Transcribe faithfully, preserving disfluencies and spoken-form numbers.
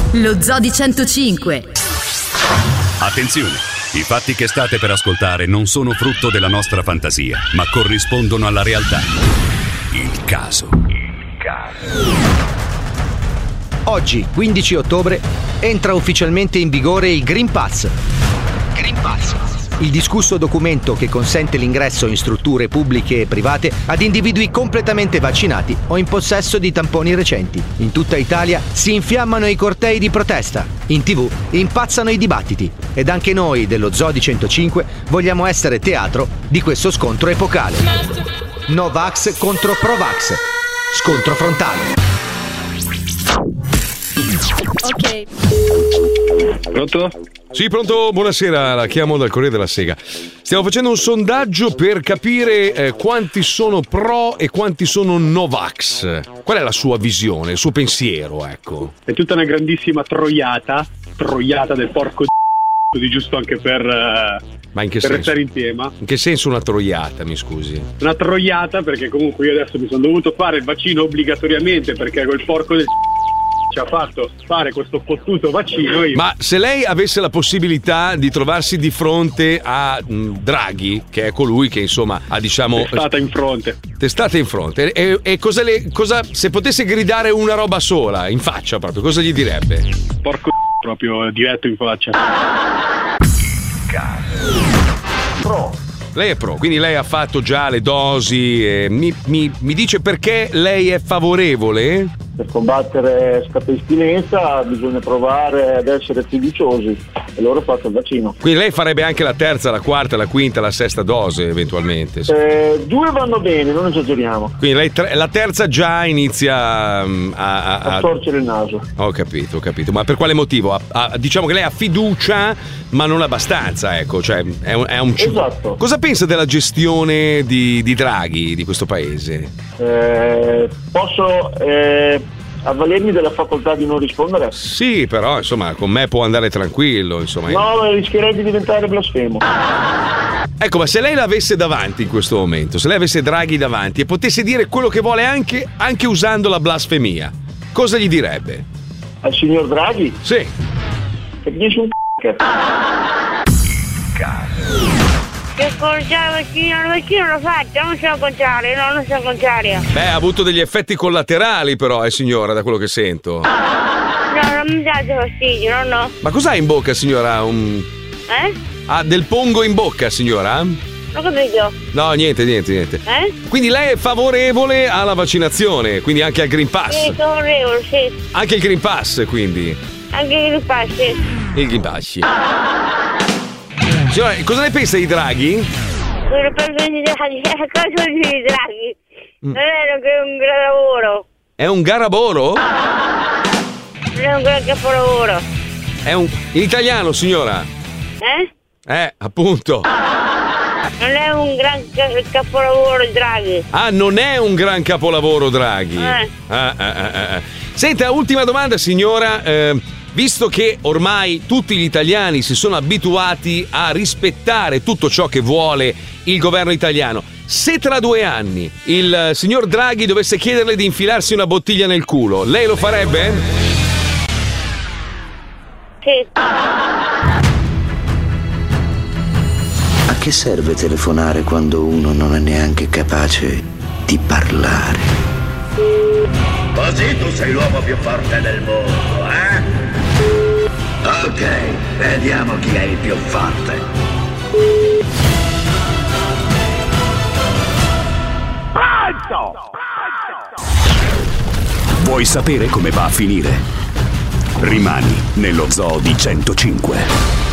Lo Zoo di centocinque. Attenzione, i fatti che state per ascoltare non sono frutto della nostra fantasia, ma corrispondono alla realtà. Il caso. Il caso. Oggi, quindici ottobre, entra ufficialmente in vigore il Green Pass. Green Pass. Il discusso documento che consente l'ingresso in strutture pubbliche e private ad individui completamente vaccinati o in possesso di tamponi recenti. In tutta Italia si infiammano i cortei di protesta. In tivù impazzano i dibattiti. Ed anche noi dello Zoo di centocinque vogliamo essere teatro di questo scontro epocale. Novax contro Provax. Scontro frontale. Ok. Pronto? Sì, pronto, buonasera, la chiamo dal Corriere della Sera. Stiamo facendo un sondaggio per capire eh, quanti sono pro e quanti sono Novax. Qual è la sua visione, il suo pensiero, ecco? È tutta una grandissima troiata, troiata del porco di giusto anche per, uh, Ma in che per senso? restare in tema. In che senso una troiata, mi scusi? Una troiata perché comunque io adesso mi sono dovuto fare il vaccino obbligatoriamente perché quel porco del ci ha fatto fare questo fottuto vaccino. Io. Ma se lei avesse la possibilità di trovarsi di fronte a mh, Draghi, che è colui che insomma ha diciamo testata in fronte testata in fronte e, e cosa, le, cosa se potesse gridare una roba sola in faccia proprio, cosa gli direbbe? Porco proprio diretto in faccia. Pro. Lei è pro, quindi lei ha fatto già le dosi e mi, mi, mi dice perché lei è favorevole? Per combattere scatestinenza bisogna provare ad essere fiduciosi e loro fanno il vaccino. Quindi lei farebbe anche la terza, la quarta, la quinta, la sesta dose eventualmente? Eh, due vanno bene, non esageriamo. Quindi lei tre, la terza già inizia um, a, a, a... a torcere il naso. Ho capito, ho capito. Ma per quale motivo? A, a, diciamo che lei ha fiducia ma non abbastanza, ecco. Cioè, è un, è un... Esatto. Cosa pensa della gestione di, di Draghi, di questo paese? Eh, posso... Eh... avvalermi della facoltà di non rispondere? Sì, però insomma con me può andare tranquillo, insomma. No, rischierei di diventare blasfemo. Ecco, ma se lei l'avesse davanti in questo momento, se lei avesse Draghi davanti e potesse dire quello che vuole anche, anche usando la blasfemia, cosa gli direbbe? Al signor Draghi? Sì. Che dici un c***o? Che conciare il vaccino, il vaccino l'ho fatto, non so conciare, no, non so conciare. Beh, ha avuto degli effetti collaterali però, eh signora, da quello che sento. No, non mi date fastidio, no, no. Ma cos'ha in bocca, signora? Un... Eh? Ha del pongo in bocca, signora? Non ho capito. No, niente, niente, niente. Eh? Quindi lei è favorevole alla vaccinazione, quindi anche al Green Pass? Sì, favorevole, sì. Anche il Green Pass, quindi? Anche il Green Pass, sì. Il Green Pass. Signora, cosa ne pensa di Draghi? Quello per di Draghi, cosa di Draghi? Non è che è un gran lavoro. È un garaboro? Non è un gran capolavoro. È un... in italiano, signora? Eh? Eh, appunto. Non è un gran ca- capolavoro Draghi. Ah, non è un gran capolavoro Draghi. Eh. Ah, ah, ah, ah. Senta, ultima domanda, signora. Eh, visto che ormai tutti gli italiani si sono abituati a rispettare tutto ciò che vuole il governo italiano, se tra due anni il signor Draghi dovesse chiederle di infilarsi una bottiglia nel culo, lei lo farebbe? Sì. A che serve telefonare quando uno non è neanche capace di parlare? Così tu sei l'uomo più forte del mondo, eh? Ok, vediamo chi è il più forte. Pronto! Vuoi sapere come va a finire? Rimani nello Zoo di centocinque.